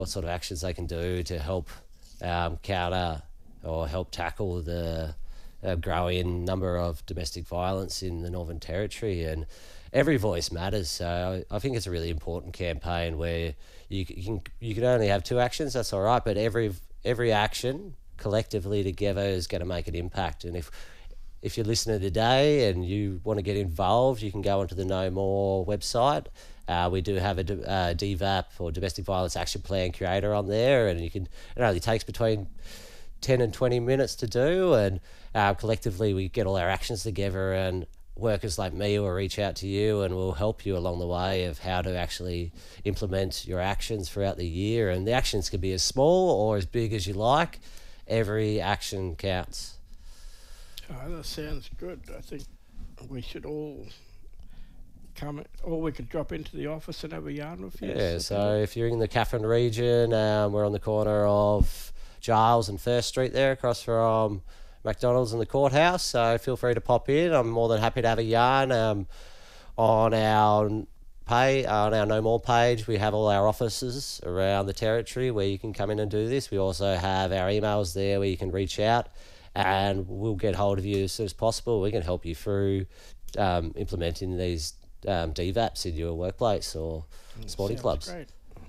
what sort of actions they can do to help counter or help tackle the growing number of domestic violence in the Northern Territory. And every voice matters. So I think it's a really important campaign where you can only have two actions. That's all right, but every action collectively together is going to make an impact. And if you're listening today and you want to get involved, you can go onto the No More website. We do have a DVAP or Domestic Violence Action Plan creator on there, and it only takes between 10 and 20 minutes to do, and collectively we get all our actions together, and workers like me will reach out to you and will help you along the way of how to actually implement your actions throughout the year. And the actions can be as small or as big as you like. Every action counts. Oh, that sounds good. I think we should all come, or we could drop into the office and have a yarn with you. Yeah, so if you're in the Katherine region, we're on the corner of Giles and First Street there, across from McDonald's and the courthouse. So feel free to pop in. I'm more than happy to have a yarn. On our on our No More page, we have all our offices around the territory where you can come in and do this. We also have our emails there where you can reach out, and we'll get hold of you as soon as possible. We can help you through implementing these DVAPs in your workplace or sporting clubs. Great.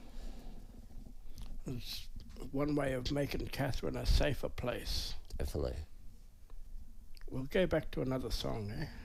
It's one way of making Katherine a safer place. Definitely. We'll go back to another song, eh?